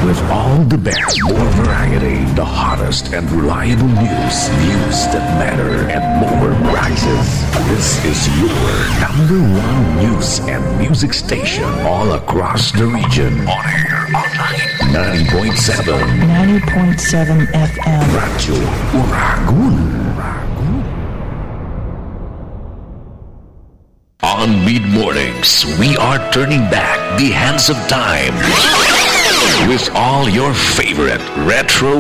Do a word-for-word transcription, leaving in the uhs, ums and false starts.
with all the best, more variety, the hottest and reliable news, news that matter, and more prizes. This is your number one news and music station all across the region. On air, online, ninety point seven. ninety point seven F M. Radyo Uragun. On Mid Mornings, we are turning back the hands of time with all your favorite retro